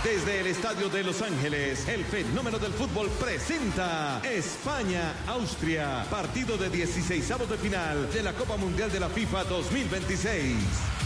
Desde el Estadio de Los Ángeles, el fenómeno del fútbol presenta España-Austria, partido de 16avos de final de la Copa Mundial de la FIFA 2026.